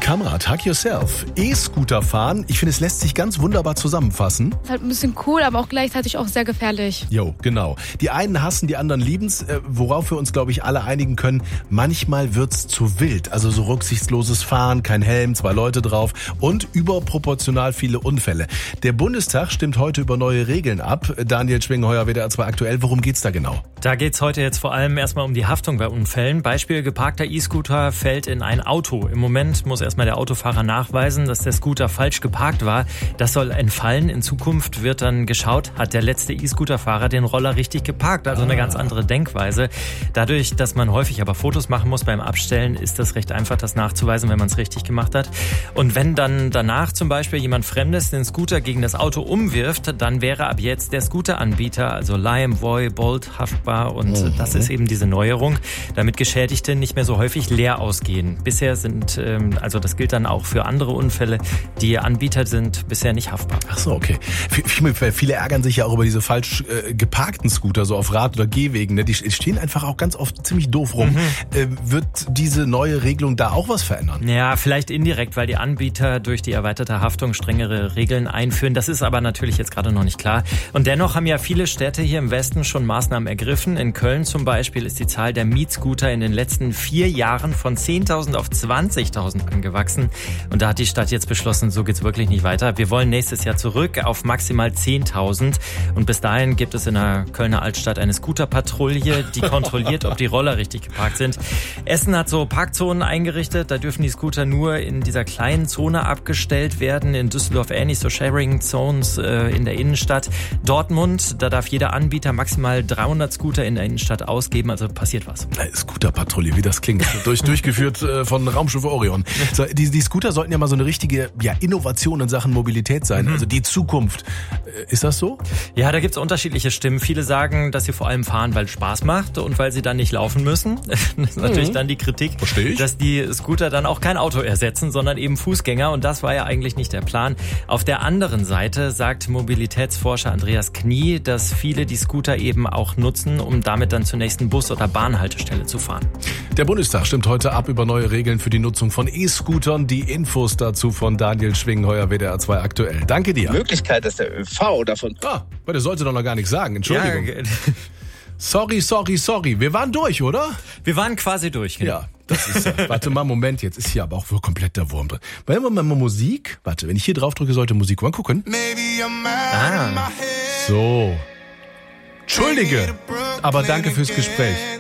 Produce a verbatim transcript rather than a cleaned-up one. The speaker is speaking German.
Kamera, Hug Yourself. E-Scooter fahren, ich finde, es lässt sich ganz wunderbar zusammenfassen. Ist halt ein bisschen cool, aber auch gleichzeitig auch sehr gefährlich. Jo, genau. Die einen hassen, die anderen lieben's, äh, worauf wir uns, glaube ich, alle einigen können. Manchmal wird's zu wild. Also so rücksichtsloses Fahren, kein Helm, zwei Leute drauf und überproportional viele Unfälle. Der Bundestag stimmt heute über neue Regeln ab. Daniel Schwingheuer, W D R zwei aktuell. Worum geht's da genau? Da geht's heute jetzt vor allem erstmal um die Haftung bei Unfällen. Beispiel, geparkter E-Scooter fällt in ein Auto. Im Moment muss erstmal der Autofahrer nachweisen, dass der Scooter falsch geparkt war. Das soll entfallen. In Zukunft wird dann geschaut, hat der letzte E-Scooter-Fahrer den Roller richtig geparkt. Also eine ganz andere Denkweise. Dadurch, dass man häufig aber Fotos machen muss beim Abstellen, ist das recht einfach, das nachzuweisen, wenn man es richtig gemacht hat. Und wenn dann danach zum Beispiel jemand Fremdes den Scooter gegen das Auto umwirft, dann wäre ab jetzt der Scooteranbieter, also Lime, Voi, Bolt, haftbar. Und mhm. das ist eben diese Neuerung, damit Geschädigte nicht mehr so häufig leer ausgehen. Bisher sind, ähm, also das gilt dann auch für andere Unfälle, die Anbieter sind bisher nicht haftbar. Ach so, okay. Viele ärgern sich ja auch über diese falsch äh, geparkten Scooter, so auf Rad- oder Gehwegen. Ne? Die stehen einfach auch ganz oft ziemlich doof rum. Mhm. Äh, wird diese neue Regelung da auch was verändern? Ja, vielleicht indirekt, weil die Anbieter durch die erweiterte Haftung strengere Regeln einführen. Das ist aber natürlich jetzt gerade noch nicht klar. Und dennoch haben ja viele Städte hier im Westen schon Maßnahmen ergriffen. In Köln zum Beispiel ist die Zahl der Mietscooter in den letzten vier Jahren von zehntausend auf zwanzigtausend angewachsen. Und da hat die Stadt jetzt beschlossen, so geht's wirklich nicht weiter. Wir wollen nächstes Jahr zurück auf maximal zehntausend. Und bis dahin gibt es in der Kölner Altstadt eine Scooterpatrouille, die kontrolliert, ob die Roller richtig geparkt sind. Essen hat so Parkzonen eingerichtet. Da dürfen die Scooter nur in dieser kleinen Zone abgestellt werden. In Düsseldorf ähnlich, so Sharing Zones äh, in der Innenstadt. Dortmund, da darf jeder Anbieter maximal dreihundert Scooter in der Innenstadt ausgeben. Also passiert was. Scooterpatrouille, wie das klingt. Durch, durchgeführt äh, von Raumschiff Orion. So, die, die Scooter sollten ja mal so eine richtige ja, Innovation in Sachen Mobilität sein. Mhm. Also die Zukunft. Äh, ist das so? Ja, da gibt's unterschiedliche Stimmen. Viele sagen, dass sie vor allem fahren, weil es Spaß macht und weil sie dann nicht laufen müssen. Das ist natürlich mhm. dann die Kritik, Versteh ich. dass die Scooter dann auch kein Auto ersetzen, sondern eben Fußgänger. Und das war ja eigentlich nicht der Plan. Auf der anderen Seite sagt Mobilitätsforscher Andreas Knie, dass viele die Scooter eben auch nutzen, um damit dann zur nächsten Bus- oder Bahnhaltestelle zu fahren. Der Bundestag stimmt heute ab über neue Regeln für die Nutzung von E-Scootern. Die Infos dazu von Daniel Schwingheuer, W D R zwei aktuell. Danke dir. Die Möglichkeit, dass der ÖV davon... Ah, weil der sollte doch noch gar nichts sagen. Entschuldigung. Ja, sorry, sorry, sorry. Wir waren durch, oder? Wir waren quasi durch. Genau. Ja, das ist ja. Warte mal, Moment, jetzt ist hier aber auch wohl komplett der Wurm drin. Wollen wir mal Musik? Warte, wenn ich hier drauf drücke, sollte Musik. Mal gucken. Ah. So. Entschuldige, aber danke fürs Gespräch.